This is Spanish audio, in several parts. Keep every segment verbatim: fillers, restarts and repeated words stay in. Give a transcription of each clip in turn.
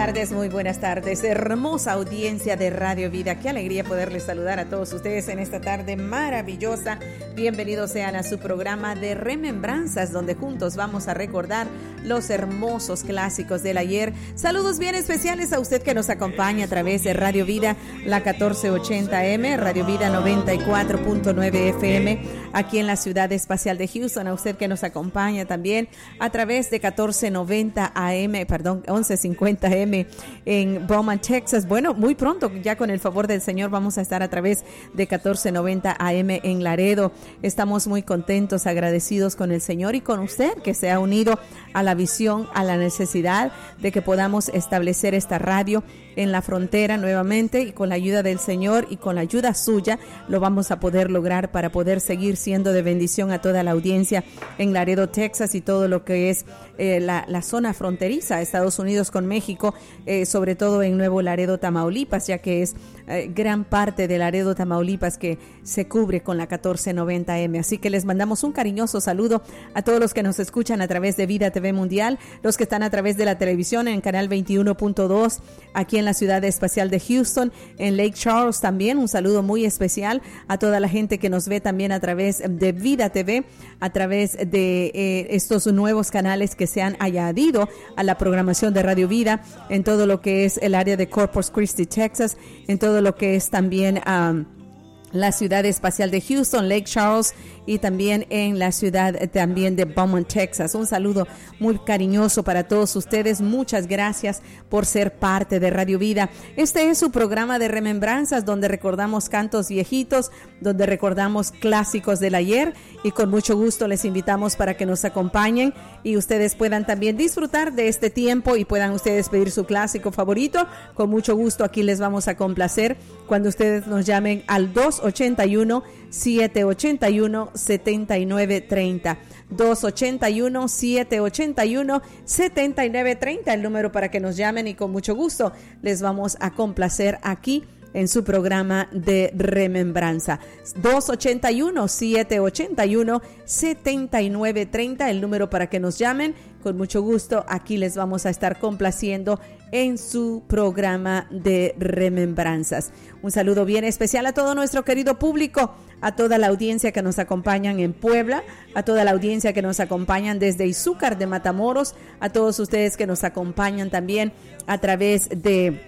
tardes, muy buenas tardes, hermosa audiencia de Radio Vida. Qué alegría poderles saludar a todos ustedes en esta tarde maravillosa. Bienvenidos sean a su programa de Remembranzas, donde juntos vamos a recordar los hermosos clásicos del ayer. Saludos bien especiales a usted que nos acompaña a través de Radio Vida, la catorce ochenta eme, Radio Vida noventa y cuatro punto nueve efe eme, aquí en la ciudad espacial de Houston. A usted que nos acompaña también a través de catorce noventa a eme, perdón, once cincuenta eme en Beaumont, Texas. Bueno, muy pronto, ya con el favor del Señor, vamos a estar a través de catorce noventa a eme en Laredo. Estamos muy contentos, agradecidos con el Señor y con usted que se ha unido a la visión, a la necesidad de que podamos establecer esta radio en la frontera nuevamente, y con la ayuda del Señor y con la ayuda suya lo vamos a poder lograr para poder seguir siendo de bendición a toda la audiencia en Laredo, Texas, y todo lo que es eh, la, la zona fronteriza, Estados Unidos con México, eh, sobre todo en Nuevo Laredo, Tamaulipas, ya que es eh, gran parte de Laredo, Tamaulipas, que se cubre con la catorce noventa eme. Así que les mandamos un cariñoso saludo a todos los que nos escuchan a través de Vida T V Mundial, los que están a través de la televisión en canal veintiuno punto dos, aquí en la ciudad espacial de Houston, en Lake Charles también. Un saludo muy especial a toda la gente que nos ve también a través de Vida T V, a través de eh, estos nuevos canales que se han añadido a la programación de Radio Vida en todo lo que es el área de Corpus Christi, Texas, en todo lo que es también um, la ciudad espacial de Houston, Lake Charles, y también en la ciudad también de Beaumont, Texas. Un saludo muy cariñoso para todos ustedes. Muchas gracias por ser parte de Radio Vida. Este es su programa de remembranzas, donde recordamos cantos viejitos, donde recordamos clásicos del ayer, y con mucho gusto les invitamos para que nos acompañen y ustedes puedan también disfrutar de este tiempo y puedan ustedes pedir su clásico favorito. Con mucho gusto aquí les vamos a complacer cuando ustedes nos llamen al dos ochenta y uno, siete ochenta y uno, setenta y nueve treinta. dos ochenta y uno, siete ochenta y uno, setenta y nueve treinta, el número para que nos llamen, y con mucho gusto les vamos a complacer aquí en su programa de remembranza. Dos ochenta y uno, siete ochenta y uno, setenta y nueve treinta, el número para que nos llamen. Con mucho gusto aquí les vamos a estar complaciendo en su programa de remembranzas. Un saludo bien especial a todo nuestro querido público, a toda la audiencia que nos acompañan en Puebla, a toda la audiencia que nos acompañan desde Izúcar de Matamoros, a todos ustedes que nos acompañan también a través de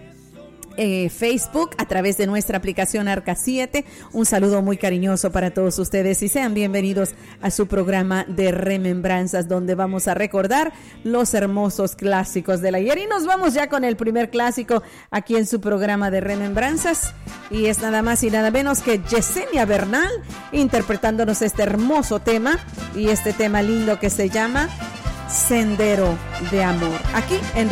Eh, Facebook, a través de nuestra aplicación Arca siete. Un saludo muy cariñoso para todos ustedes y sean bienvenidos a su programa de remembranzas, donde vamos a recordar los hermosos clásicos del ayer. Y nos vamos ya con el primer clásico aquí en su programa de remembranzas, y es nada más y nada menos que Yesenia Bernal interpretándonos este hermoso tema, y este tema lindo que se llama Sendero de Amor, aquí en